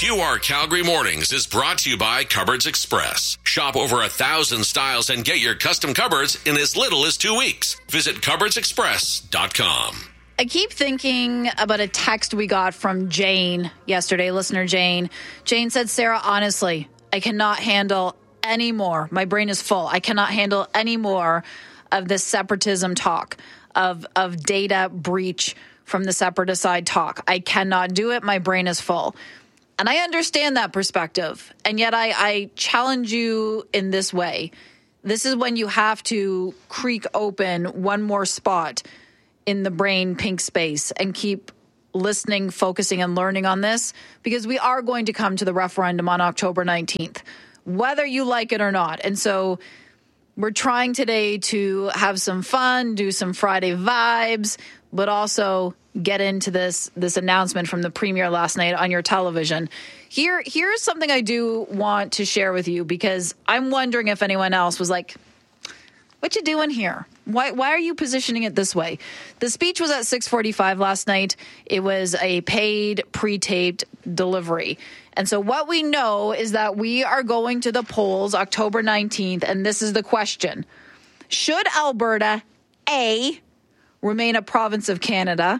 QR Calgary Mornings is brought to you by Cupboards Express. Shop over 1,000 styles and get your custom cupboards in as little as 2 weeks. Visit cupboardsexpress.com. I keep thinking about a text we got from Jane yesterday, listener Jane. Jane said, Sarah, honestly, I cannot handle any more. My brain is full. I cannot handle any more of this separatism talk, of data breach from the separatist side talk. I cannot do it. My brain is full. And I understand that perspective. And yet I challenge you in this way. This is when you have to creak open one more spot in the brain pink space and keep listening, focusing, and learning on this, because we are going to come to the referendum on October 19th, whether you like it or not. And so we're trying today to have some fun, do some Friday vibes, but also get into this announcement from the premier last night on your television. Here's something I do want to share with you, because I'm wondering if anyone else was like, what you doing here? Why are you positioning it this way? The speech was at 6:45 last night. It was a paid, pre-taped delivery. And so what we know is that we are going to the polls October 19th, and this is the question. Should Alberta, A, remain a province of Canada,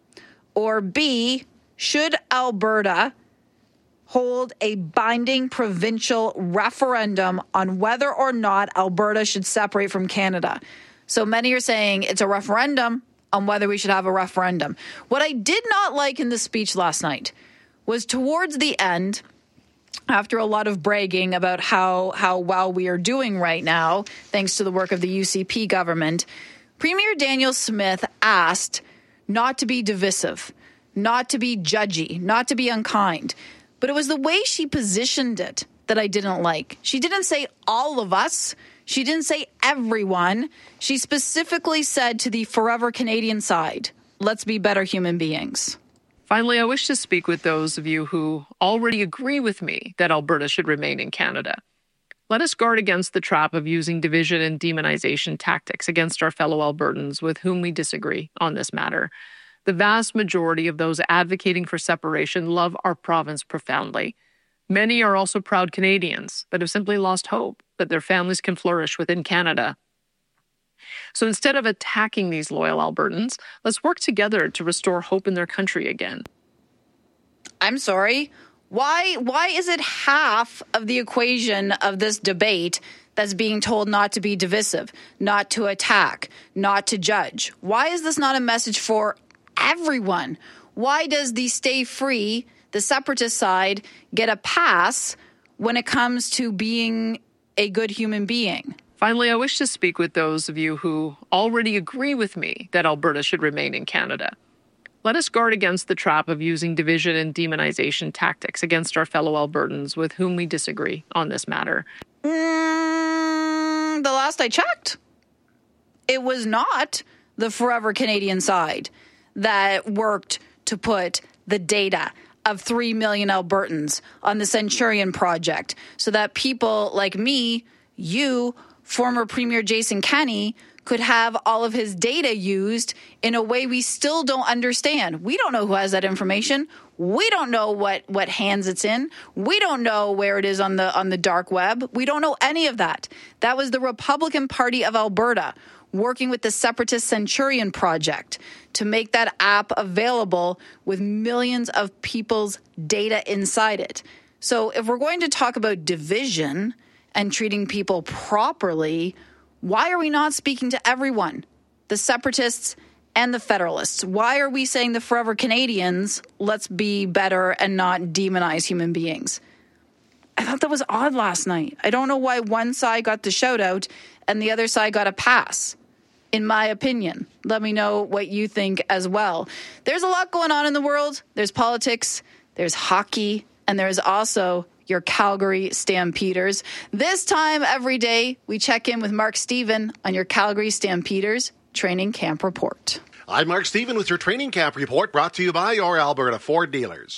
or B, should Alberta hold a binding provincial referendum on whether or not Alberta should separate from Canada? So many are saying it's a referendum on whether we should have a referendum. What I did not like in the speech last night was towards the end, after a lot of bragging about how well we are doing right now, thanks to the work of the UCP government, Premier Danielle Smith asked not to be divisive, not to be judgy, not to be unkind. But it was the way she positioned it that I didn't like. She didn't say all of us. She didn't say everyone. She specifically said to the Forever Canadian side, let's be better human beings. Finally, I wish to speak with those of you who already agree with me that Alberta should remain in Canada. Let us guard against the trap of using division and demonization tactics against our fellow Albertans with whom we disagree on this matter. The vast majority of those advocating for separation love our province profoundly. Many are also proud Canadians that have simply lost hope that their families can flourish within Canada. So instead of attacking these loyal Albertans, let's work together to restore hope in their country again. I'm sorry. Why is it half of the equation of this debate that's being told not to be divisive, not to attack, not to judge? Why is this not a message for everyone? Why does the stay free, the separatist side, get a pass when it comes to being a good human being? Finally, I wish to speak with those of you who already agree with me that Alberta should remain in Canada. Let us guard against the trap of using division and demonization tactics against our fellow Albertans with whom we disagree on this matter. The last I checked, it was not the Forever Canadian side that worked to put the data of 3 million Albertans on the Centurion Project so that people like me, you, former Premier Jason Kenney, could have all of his data used in a way we still don't understand. We don't know who has that information. We don't know what hands it's in. We don't know where it is on the dark web. We don't know any of that. That was the Republican Party of Alberta working with the separatist Centurion Project to make that app available with millions of people's data inside it. So if we're going to talk about division and treating people properly, why are we not speaking to everyone, the separatists and the federalists? Why are we saying the Forever Canadians, let's be better and not demonize human beings? I thought that was odd last night. I don't know why one side got the shout out and the other side got a pass, in my opinion. Let me know what you think as well. There's a lot going on in the world. There's politics, there's hockey, and there's also your Calgary Stampeders. This time every day, we check in with Mark Stephen on your Calgary Stampeders Training Camp Report. I'm Mark Stephen with your Training Camp Report, brought to you by your Alberta Ford dealers.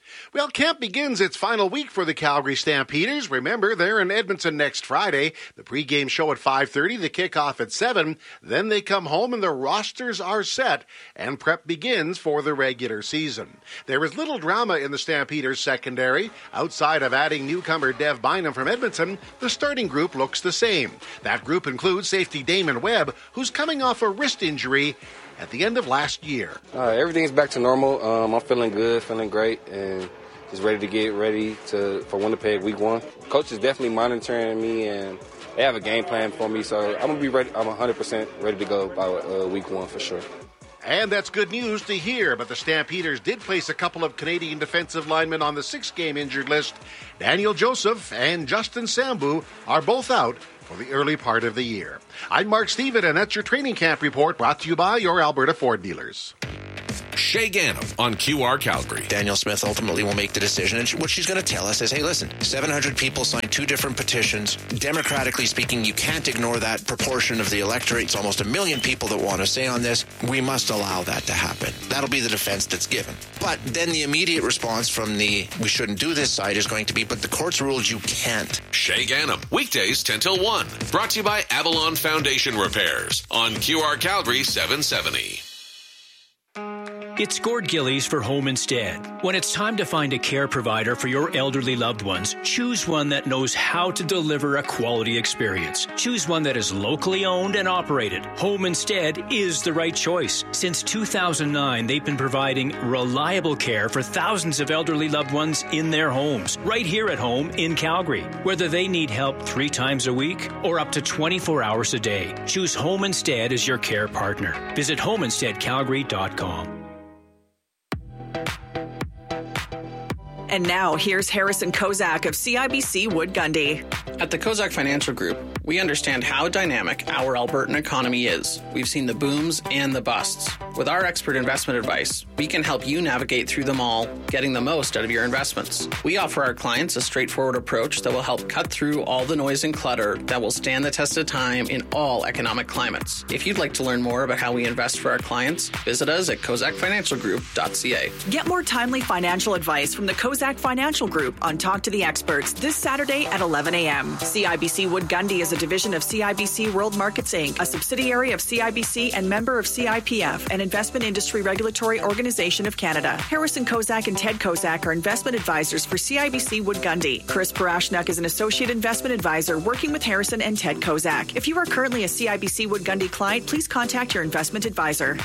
Well, camp begins its final week for the Calgary Stampeders. Remember, they're in Edmonton next Friday. The pregame show at 5:30, the kickoff at 7. Then they come home and the rosters are set, and prep begins for the regular season. There is little drama in the Stampeders secondary. Outside of adding newcomer Dev Bynum from Edmonton, the starting group looks the same. That group includes safety Damon Webb, who's coming off a wrist injury at the end of last year. Everything's back to normal. I'm feeling good, feeling great, and just ready to get ready for Winnipeg week 1. Coach is definitely monitoring me, and they have a game plan for me, so I'm going to be ready. I'm 100% ready to go by week 1 for sure. And that's good news to hear, but the Stampeders did place a couple of Canadian defensive linemen on the 6-game injured list. Daniel Joseph and Justin Sambu are both out for the early part of the year. I'm Mark Steven, and that's your training camp report brought to you by your Alberta Ford dealers. Shay Ganem on QR Calgary. Danielle Smith ultimately will make the decision, and what she's going to tell us is, hey, listen, 700 people signed 2 different petitions. Democratically speaking, you can't ignore that proportion of the electorate. It's almost 1 million people that want to say on this. We must allow that to happen. That'll be the defense that's given. But then the immediate response from the we shouldn't do this side is going to be, but the courts ruled you can't. Shay Ganem, weekdays 10 till 1. Brought to you by Avalon Foundation Repairs on QR Calgary 770. It's Gord Gillies for Home Instead. When it's time to find a care provider for your elderly loved ones, choose one that knows how to deliver a quality experience. Choose one that is locally owned and operated. Home Instead is the right choice. Since 2009, they've been providing reliable care for thousands of elderly loved ones in their homes, right here at home in Calgary. Whether they need help 3 times a week or up to 24 hours a day, choose Home Instead as your care partner. Visit homeinsteadcalgary.com. And now, here's Harrison Kozak of CIBC Wood Gundy. At the Kozak Financial Group, we understand how dynamic our Albertan economy is. We've seen the booms and the busts. With our expert investment advice, we can help you navigate through them all, getting the most out of your investments. We offer our clients a straightforward approach that will help cut through all the noise and clutter that will stand the test of time in all economic climates. If you'd like to learn more about how we invest for our clients, visit us at kozakfinancialgroup.ca. Get more timely financial advice from the Kozak Financial Group on Talk to the Experts this Saturday at 11 a.m. CIBC Wood Gundy is a division of CIBC World Markets Inc., a subsidiary of CIBC and member of CIPF, an investment industry regulatory organization of Canada. Harrison Kozak and Ted Kozak are investment advisors for CIBC Wood Gundy. Chris Parashnak is an associate investment advisor working with Harrison and Ted Kozak. If you are currently a CIBC Wood Gundy client, please contact your investment advisor.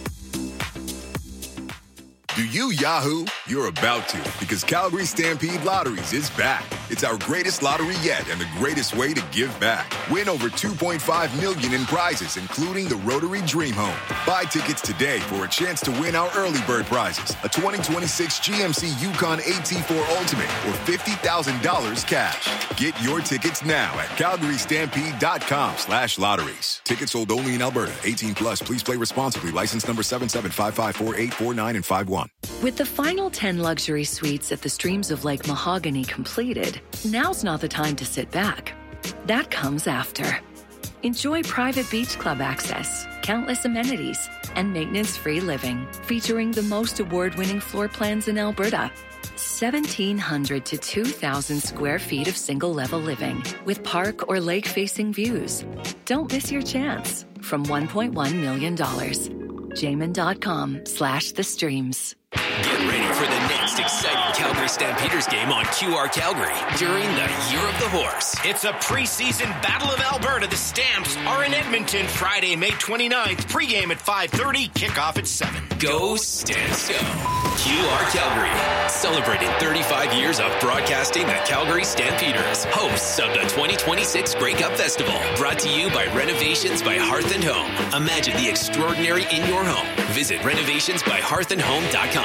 Do you Yahoo? You're about to, because Calgary Stampede Lotteries is back. It's our greatest lottery yet and the greatest way to give back. Win over $2.5 million in prizes, including the Rotary Dream Home. Buy tickets today for a chance to win our early bird prizes, a 2026 GMC Yukon AT4 Ultimate, or $50,000 cash. Get your tickets now at calgarystampede.com/lotteries. Tickets sold only in Alberta. 18 plus. Please play responsibly. License number 77554849 and 51. With the final 10 luxury suites at the Streams of Lake Mahogany completed, now's not the time to sit back. That comes after. Enjoy private beach club access, countless amenities, and maintenance-free living, featuring the most award-winning floor plans in Alberta. 1,700 to 2,000 square feet of single-level living with park or lake-facing views. Don't miss your chance. From $1.1 million. Jamin.com/the streams. Get ready for the next exciting Calgary Stampeders game on QR Calgary during the Year of the Horse. It's a preseason Battle of Alberta. The Stamps are in Edmonton Friday, May 29th. Pregame at 5:30, kickoff at 7. Go Stamps go. QR Calgary, celebrating 35 years of broadcasting the Calgary Stampeders, hosts of the 2026 Grey Cup Festival. Brought to you by Renovations by Hearth and Home. Imagine the extraordinary in your home. Visit renovationsbyhearthandhome.com.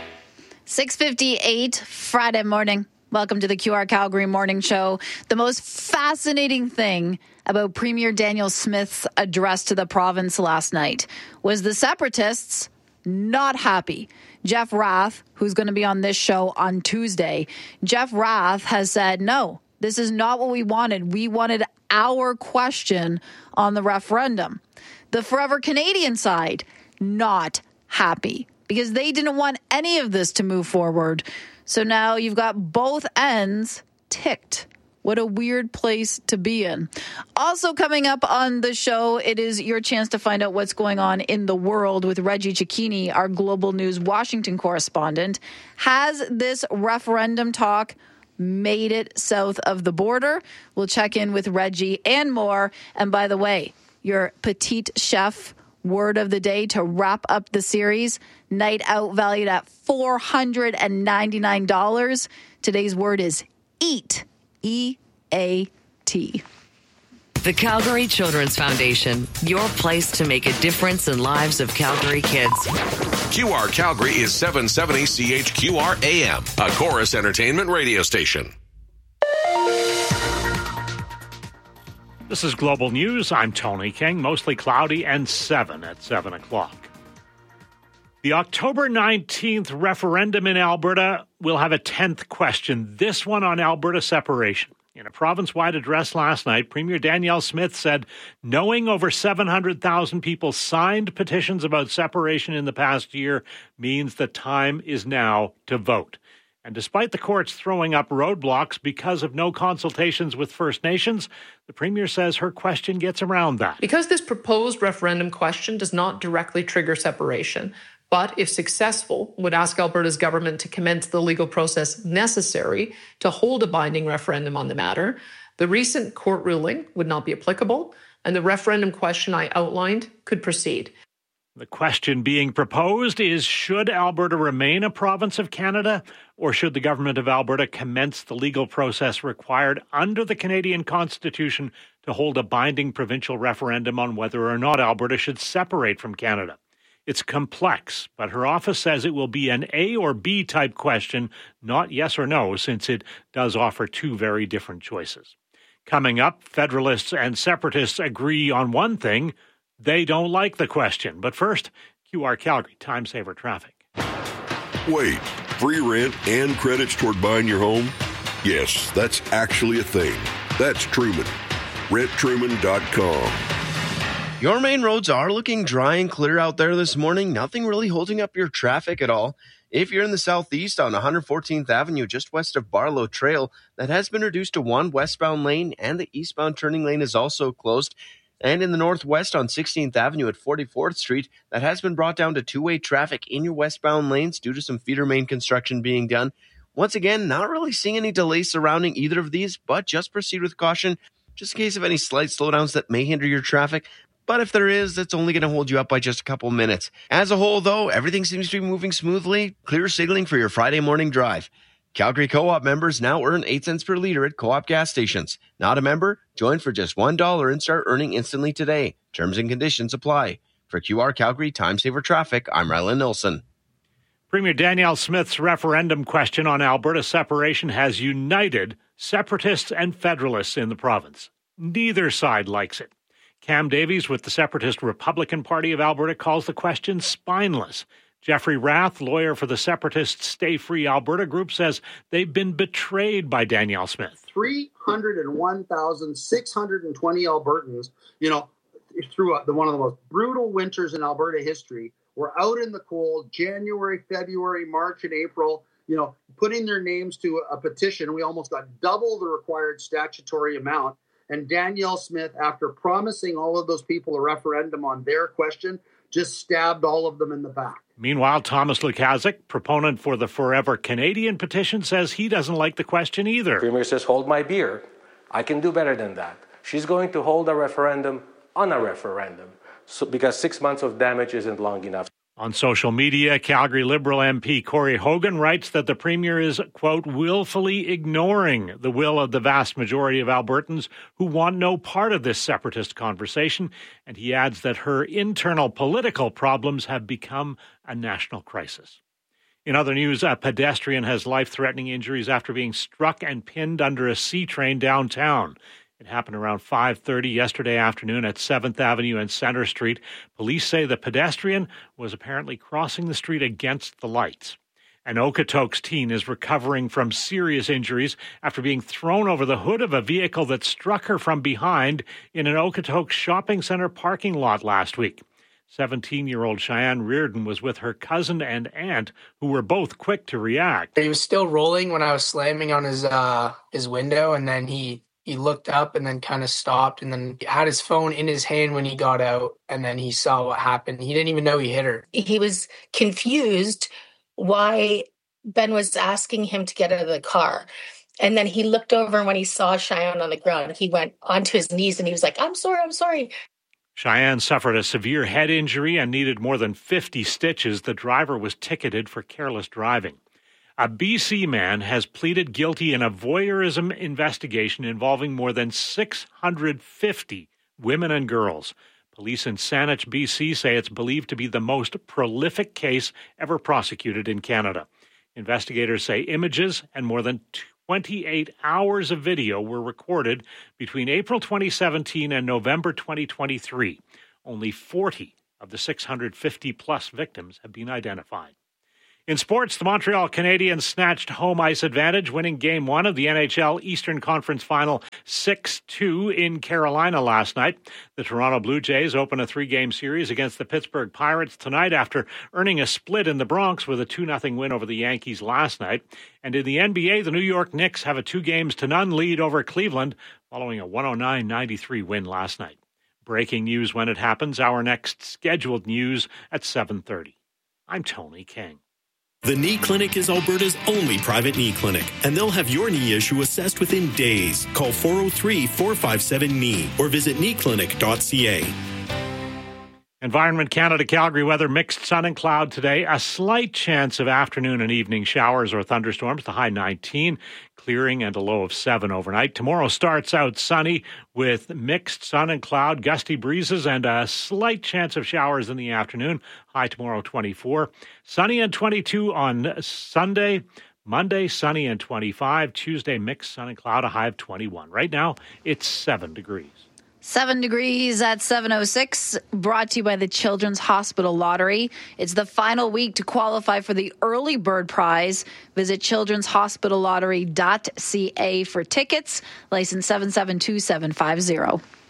6:58 Friday morning. Welcome to the QR Calgary Morning Show. The most fascinating thing about Premier Danielle Smith's address to the province last night was the separatists not happy. Jeff Rath, who's going to be on this show on Tuesday, Jeff Rath has said, no, this is not what we wanted. We wanted our question on the referendum. The Forever Canadian side, not happy. because they didn't want any of this to move forward. So now you've got both ends ticked. What a weird place to be in. Also coming up on the show, it is your chance to find out what's going on in the world with Reggie Cicchini, our Global News Washington correspondent. Has this referendum talk made it south of the border? We'll check in with Reggie and more. And by the way, your petite chef word of the day to wrap up the series, night out valued at $499. Today's word is EAT. E-A-T. The Calgary Children's Foundation, your place to make a difference in lives of Calgary kids. QR Calgary is 770 CHQR AM, a Chorus Entertainment radio station. This is Global News. I'm Tony King. Mostly cloudy and 7 at 7 o'clock. The October 19th referendum in Alberta will have a 10th question, this one on Alberta separation. In a province-wide address last night, Premier Danielle Smith said knowing over 700,000 people signed petitions about separation in the past year means the time is now to vote. And despite the courts throwing up roadblocks because of no consultations with First Nations, the Premier says her question gets around that. Because this proposed referendum question does not directly trigger separation, but if successful, would ask Alberta's government to commence the legal process necessary to hold a binding referendum on the matter, the recent court ruling would not be applicable, and the referendum question I outlined could proceed. The question being proposed is, should Alberta remain a province of Canada, or should the government of Alberta commence the legal process required under the Canadian Constitution to hold a binding provincial referendum on whether or not Alberta should separate from Canada? It's complex, but her office says it will be an A or B type question, not yes or no, since it does offer two very different choices. Coming up, Federalists and Separatists agree on one thing. They don't like the question. But first, QR Calgary Time Saver Traffic. Wait, free rent and credits toward buying your home? Yes, that's actually a thing. That's Truman. RentTruman.com. Your main roads are looking dry and clear out there this morning. Nothing really holding up your traffic at all. If you're in the southeast on 114th Avenue, just west of Barlow Trail, that has been reduced to one westbound lane, and the eastbound turning lane is also closed. And in the northwest on 16th Avenue at 44th Street, that has been brought down to two-way traffic in your westbound lanes due to some feeder main construction being done. Once again, not really seeing any delays surrounding either of these, but just proceed with caution, just in case of any slight slowdowns that may hinder your traffic. But if there is, that's only going to hold you up by just a couple minutes. As a whole, though, everything seems to be moving smoothly. Clear signaling for your Friday morning drive. Calgary Co-op members now earn 8 cents per liter at Co-op gas stations. Not a member? Join for just $1 and start earning instantly today. Terms and conditions apply. For QR Calgary Time Saver Traffic, I'm Rylan Nilsson. Premier Danielle Smith's referendum question on Alberta separation has united separatists and federalists in the province. Neither side likes it. Cam Davies with the Separatist Republican Party of Alberta calls the question spineless. Jeffrey Rath, lawyer for the separatist Stay Free Alberta group, says they've been betrayed by Danielle Smith. 301,620 Albertans, through one of the most brutal winters in Alberta history, were out in the cold January, February, March, and April, putting their names to a petition. We almost got double the required statutory amount. And Danielle Smith, after promising all of those people a referendum on their question, just stabbed all of them in the back. Meanwhile, Thomas Lukaszuk, proponent for the Forever Canadian petition, says he doesn't like the question either. The Premier says, hold my beer. I can do better than that. She's going to hold a referendum on a referendum because 6 months of damage isn't long enough. On social media, Calgary Liberal MP Corey Hogan writes that the Premier is, quote, willfully ignoring the will of the vast majority of Albertans who want no part of this separatist conversation. And he adds that her internal political problems have become a national crisis. In other news, a pedestrian has life-threatening injuries after being struck and pinned under a C train downtown. It happened around 5:30 yesterday afternoon at 7th Avenue and Center Street. Police say the pedestrian was apparently crossing the street against the lights. An Okotoks teen is recovering from serious injuries after being thrown over the hood of a vehicle that struck her from behind in an Okotoks shopping center parking lot last week. 17-year-old Cheyenne Reardon was with her cousin and aunt, who were both quick to react. He was still rolling when I was slamming on his window, and then he looked up and then kind of stopped, and then had his phone in his hand when he got out, and then he saw what happened. He didn't even know he hit her. He was confused why Ben was asking him to get out of the car. And then he looked over, and when he saw Cheyenne on the ground, he went onto his knees and he was like, I'm sorry. Cheyenne suffered a severe head injury and needed more than 50 stitches. The driver was ticketed for careless driving. A BC man has pleaded guilty in a voyeurism investigation involving more than 650 women and girls. Police in Saanich, BC say it's believed to be the most prolific case ever prosecuted in Canada. Investigators say images and more than 28 hours of video were recorded between April 2017 and November 2023. Only 40 of the 650-plus victims have been identified. In sports, the Montreal Canadiens snatched home ice advantage, winning Game 1 of the NHL Eastern Conference Final 6-2 in Carolina last night. The Toronto Blue Jays open a 3-game series against the Pittsburgh Pirates tonight after earning a split in the Bronx with a 2-0 win over the Yankees last night. And in the NBA, the New York Knicks have a 2-0 lead over Cleveland following a 109-93 win last night. Breaking news when it happens. Our next scheduled news at 7:30. I'm Tony King. The Knee Clinic is Alberta's only private knee clinic, and they'll have your knee issue assessed within days. Call 403-457-KNEE or visit kneeclinic.ca. Environment Canada Calgary weather, mixed sun and cloud today. A slight chance of afternoon and evening showers or thunderstorms, the high 19, clearing and a low of 7 overnight. Tomorrow starts out sunny with mixed sun and cloud, gusty breezes, and a slight chance of showers in the afternoon. High tomorrow 24. Sunny and 22 on Sunday. Monday, sunny and 25. Tuesday, mixed sun and cloud, a high of 21. Right now, it's 7 degrees. 7 degrees at 7:06, brought to you by the Children's Hospital Lottery. It's the final week to qualify for the Early Bird Prize. Visit childrenshospitallottery.ca for tickets. License 772750.